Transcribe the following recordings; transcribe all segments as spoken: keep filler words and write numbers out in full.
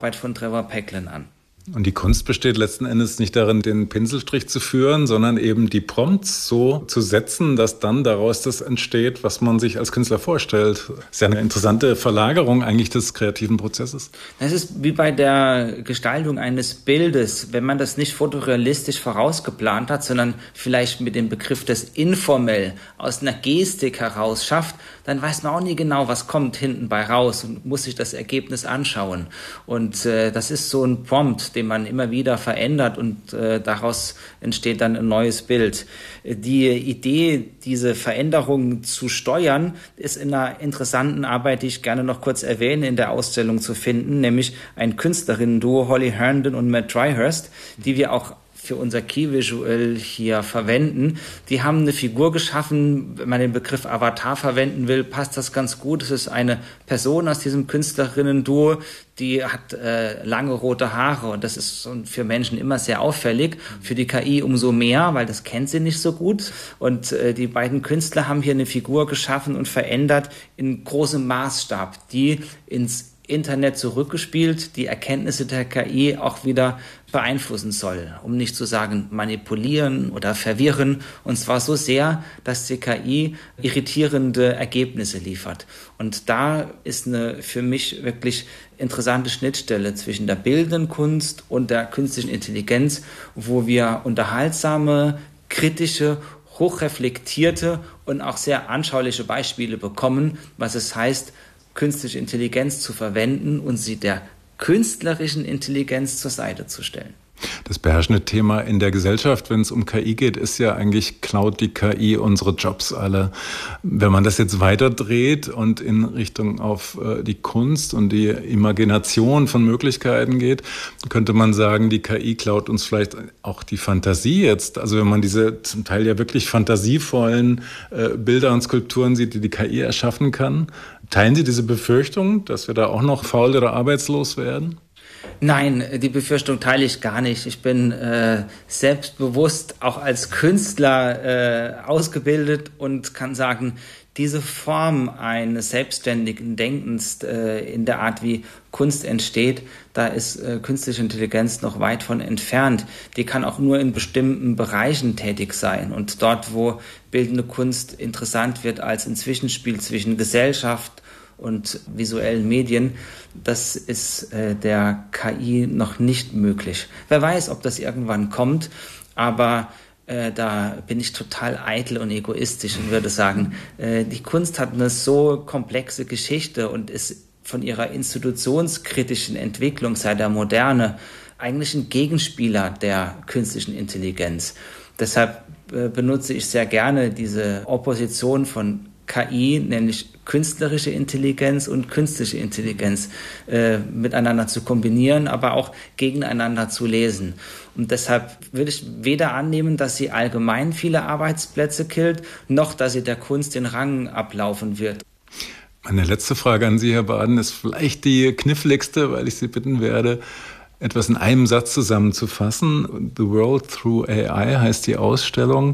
Arbeit von Trevor Pechlin an. Und die Kunst besteht letzten Endes nicht darin, den Pinselstrich zu führen, sondern eben die Prompts so zu setzen, dass dann daraus das entsteht, was man sich als Künstler vorstellt. Das ist ja eine interessante Verlagerung eigentlich des kreativen Prozesses. Das ist wie bei der Gestaltung eines Bildes. Wenn man das nicht fotorealistisch vorausgeplant hat, sondern vielleicht mit dem Begriff des informell aus einer Gestik heraus schafft, dann weiß man auch nie genau, was kommt hinten bei raus und muss sich das Ergebnis anschauen. Und äh, das ist so ein Prompt, den man immer wieder verändert und äh, daraus entsteht dann ein neues Bild. Die Idee, diese Veränderungen zu steuern, ist in einer interessanten Arbeit, die ich gerne noch kurz erwähne, in der Ausstellung zu finden, nämlich ein Künstlerinnen-Duo, Holly Herndon und Matt Dryhurst, die wir auch für unser Key-Visual hier verwenden. Die haben eine Figur geschaffen, wenn man den Begriff Avatar verwenden will, passt das ganz gut. Es ist eine Person aus diesem Künstlerinnen-Duo, die hat äh, lange rote Haare und das ist für Menschen immer sehr auffällig, für die K I umso mehr, weil das kennt sie nicht so gut. Und äh, die beiden Künstler haben hier eine Figur geschaffen und verändert in großem Maßstab, die ins Internet zurückgespielt, die Erkenntnisse der K I auch wieder beeinflussen soll, um nicht zu sagen manipulieren oder verwirren, und zwar so sehr, dass die K I irritierende Ergebnisse liefert. Und da ist eine für mich wirklich interessante Schnittstelle zwischen der bildenden Kunst und der künstlichen Intelligenz, wo wir unterhaltsame, kritische, hochreflektierte und auch sehr anschauliche Beispiele bekommen, was es heißt, künstliche Intelligenz zu verwenden und sie der künstlerischen Intelligenz zur Seite zu stellen. Das beherrschende Thema in der Gesellschaft, wenn es um K I geht, ist ja eigentlich, klaut die K I unsere Jobs alle. Wenn man das jetzt weiterdreht und in Richtung auf äh, die Kunst und die Imagination von Möglichkeiten geht, könnte man sagen, die K I klaut uns vielleicht auch die Fantasie jetzt. Also wenn man diese zum Teil ja wirklich fantasievollen äh, Bilder und Skulpturen sieht, die die K I erschaffen kann. Teilen Sie diese Befürchtung, dass wir da auch noch faul oder arbeitslos werden? Nein, die Befürchtung teile ich gar nicht. Ich bin äh, selbstbewusst auch als Künstler äh, ausgebildet und kann sagen, diese Form eines selbstständigen Denkens äh, in der Art, wie Kunst entsteht, da ist äh, künstliche Intelligenz noch weit von entfernt. Die kann auch nur in bestimmten Bereichen tätig sein. Und dort, wo bildende Kunst interessant wird als ein Zwischenspiel zwischen Gesellschaft und visuellen Medien, das ist äh, der K I noch nicht möglich. Wer weiß, ob das irgendwann kommt, aber äh, da bin ich total eitel und egoistisch und würde sagen, äh, die Kunst hat eine so komplexe Geschichte und ist von ihrer institutionskritischen Entwicklung seit der Moderne eigentlich ein Gegenspieler der künstlichen Intelligenz. Deshalb äh, benutze ich sehr gerne diese Opposition von K I, nämlich künstlerische Intelligenz und künstliche Intelligenz äh, miteinander zu kombinieren, aber auch gegeneinander zu lesen. Und deshalb würde ich weder annehmen, dass sie allgemein viele Arbeitsplätze killt, noch dass sie der Kunst den Rang ablaufen wird. Meine letzte Frage an Sie, Herr Baden, ist vielleicht die kniffligste, weil ich Sie bitten werde, etwas in einem Satz zusammenzufassen. The World Through A I heißt die Ausstellung.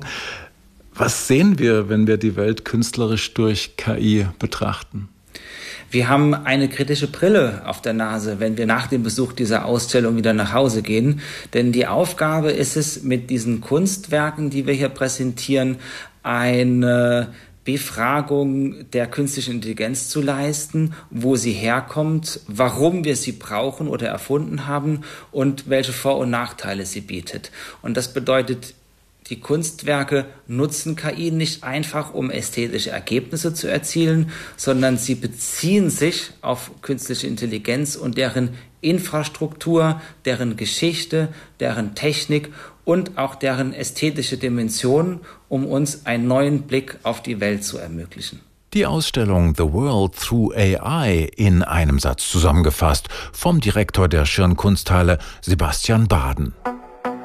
Was sehen wir, wenn wir die Welt künstlerisch durch K I betrachten? Wir haben eine kritische Brille auf der Nase, wenn wir nach dem Besuch dieser Ausstellung wieder nach Hause gehen. Denn die Aufgabe ist es, mit diesen Kunstwerken, die wir hier präsentieren, eine Befragung der künstlichen Intelligenz zu leisten, wo sie herkommt, warum wir sie brauchen oder erfunden haben und welche Vor- und Nachteile sie bietet. Und das bedeutet, die Kunstwerke nutzen K I nicht einfach, um ästhetische Ergebnisse zu erzielen, sondern sie beziehen sich auf künstliche Intelligenz und deren Infrastruktur, deren Geschichte, deren Technik und auch deren ästhetische Dimension, um uns einen neuen Blick auf die Welt zu ermöglichen. Die Ausstellung The World Through A I in einem Satz zusammengefasst vom Direktor der Schirn Kunsthalle Sebastian Baden.